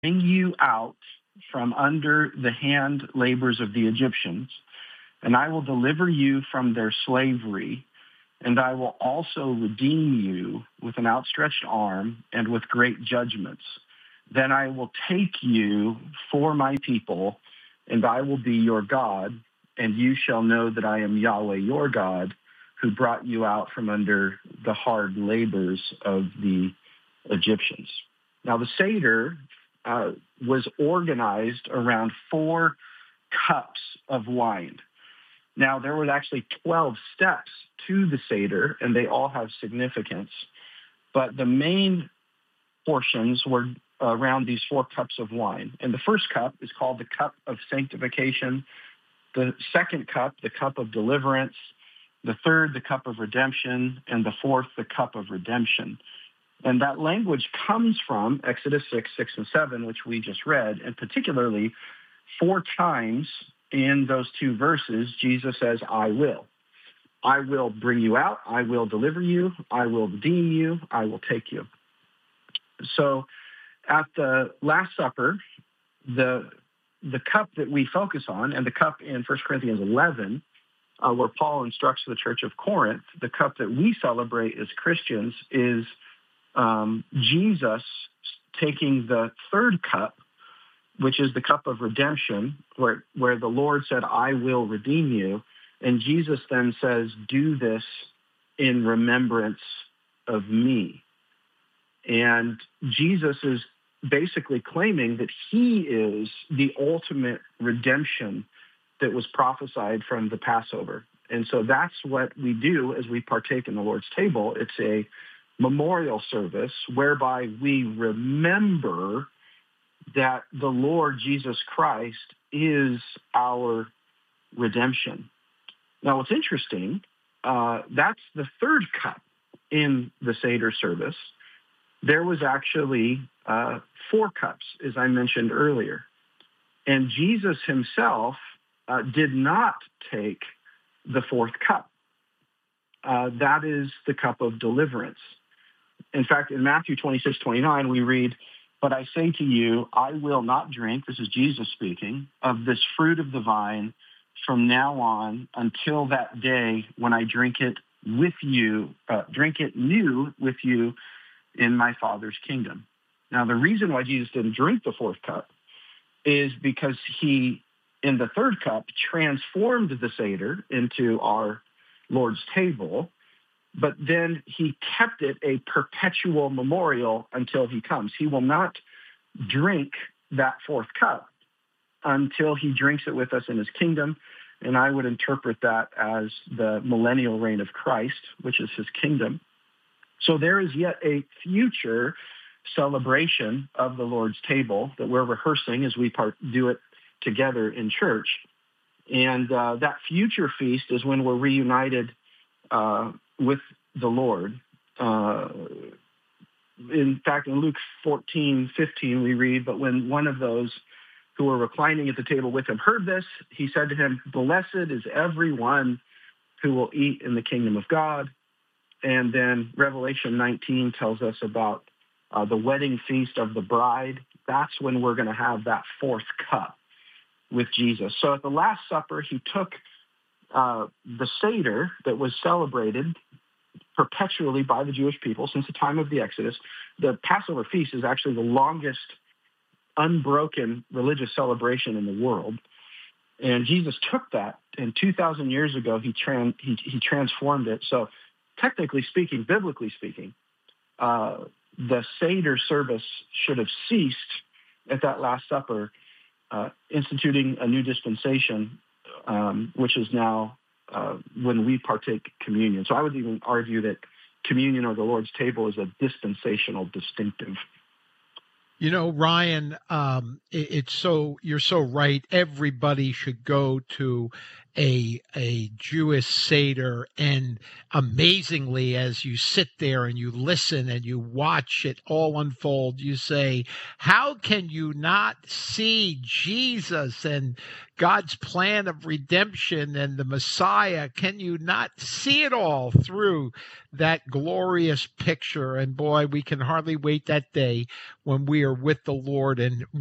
bring you out from under the hand labors of the Egyptians, and I will deliver you from their slavery, and I will also redeem you with an outstretched arm and with great judgments. Then I will take you for my people, and I will be your God, and you shall know that I am Yahweh your God, who brought you out from under the hard labors of the Egyptians. Now, the Seder was organized around 4 cups of wine. Now, there were actually 12 steps to the Seder, and they all have significance. But the main portions were around these 4 cups of wine. And the first cup is called the cup of sanctification. The second cup, the cup of deliverance. The third, the cup of redemption. And the fourth, the cup of redemption. And that language comes from Exodus 6, 6, and 7, which we just read, and particularly 4 times in those 2 verses, Jesus says, I will. I will bring you out. I will deliver you. I will redeem you. I will take you. So at the Last Supper, the cup that we focus on, and the cup in 1 Corinthians 11, where Paul instructs the church of Corinth, the cup that we celebrate as Christians is Jesus taking the third cup, which is the cup of redemption, where the Lord said, I will redeem you. And Jesus then says, do this in remembrance of me. And Jesus is basically claiming that he is the ultimate redemption that was prophesied from the Passover. And so that's what we do as we partake in the Lord's table. It's a memorial service whereby we remember that the Lord Jesus Christ is our redemption. Now, what's interesting, that's the third cup in the Seder service. There was actually 4 cups, as I mentioned earlier. And Jesus himself did not take the 4th cup. That is the cup of deliverance. In fact, in Matthew 26, 29, we read, but I say to you, I will not drink, this is Jesus speaking, of this fruit of the vine from now on until that day when I drink it new with you in my Father's kingdom. Now, the reason why Jesus didn't drink the 4th cup is because he, in the 3rd cup, transformed the Seder into our Lord's table, but then he kept it a perpetual memorial until he comes. He will not drink that 4th cup until he drinks it with us in his kingdom, and I would interpret that as the millennial reign of Christ, which is his kingdom. So there is yet a future celebration of the Lord's table that we're rehearsing as we do it together in church. And that future feast is when we're reunited with the Lord. In fact, in Luke 14:15, we read, but when one of those who were reclining at the table with him heard this, he said to him, blessed is everyone who will eat in the kingdom of God. And then Revelation 19 tells us about the wedding feast of the bride. That's when we're going to have that 4th cup with Jesus. So at the Last Supper, he took the Seder that was celebrated perpetually by the Jewish people since the time of the Exodus. The Passover feast is actually the longest unbroken religious celebration in the world. And Jesus took that, and 2,000 years ago, he transformed it. So technically speaking, biblically speaking, the Seder service should have ceased at that Last Supper, instituting a new dispensation, which is now when we partake communion. So I would even argue that communion or the Lord's table is a dispensational distinctive. You know, Ryan, you're so right. Everybody should go to a Jewish Seder, and amazingly, as you sit there and you listen and you watch it all unfold, you say, how can you not see Jesus and God's plan of redemption and the Messiah? Can you not see it all through that glorious picture? And boy, we can hardly wait that day when we are with the Lord and